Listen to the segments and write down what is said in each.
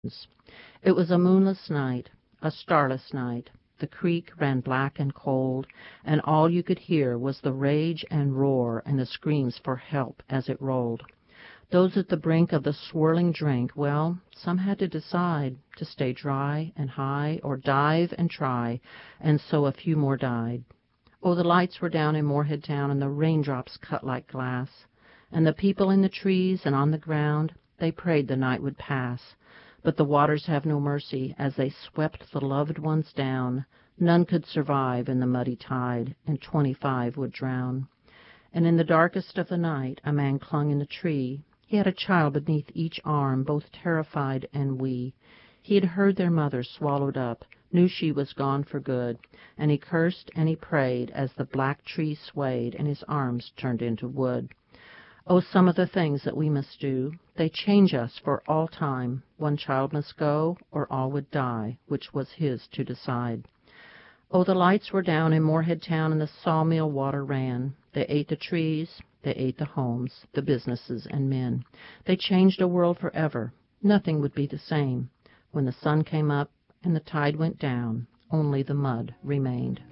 It was a moonless night, a starless night. The creek ran black and cold, and all you could hear was the rage and roar and the screams for help as it rolled. Those at the brink of the swirling drink, well, some had to decide to stay dry and high or dive and try, and so a few more died. Oh, the lights were down in Moorhead Town, and the raindrops cut like glass, and the people in the trees and on the ground, they prayed the night would pass. But the waters have no mercy as they swept the loved ones down. None could survive in the muddy tide, and 25 would drown. And in the darkest of the night a man clung in the tree. He had a child beneath each arm, both terrified and wee. He had heard their mother swallowed up, knew she was gone for good, and he cursed and he prayed as the black tree swayed and his arms turned into wood. Oh, some of the things that we must do, they change us for all time. One child must go, or all would die, which was his to decide. Oh, the lights were down in Moorhead Town, and the sawmill water ran. They ate the trees, they ate the homes, the businesses and men. They changed a world forever. Nothing would be the same. When the sun came up and the tide went down, only the mud remained.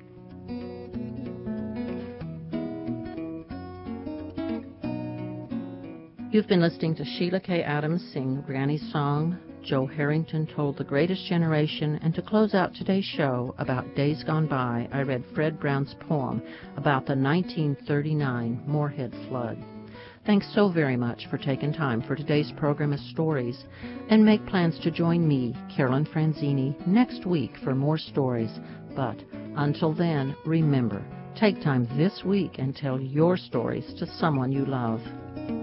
You've been listening to Sheila K. Adams sing Granny's Song. Joe Harrington told The Greatest Generation, and to close out today's show about days gone by, I read Fred Brown's poem about the 1939 Moorhead flood. Thanks so very much for taking time for today's program of stories, and make plans to join me, Carolyn Franzini, next week for more stories. But until then, remember, take time this week and tell your stories to someone you love.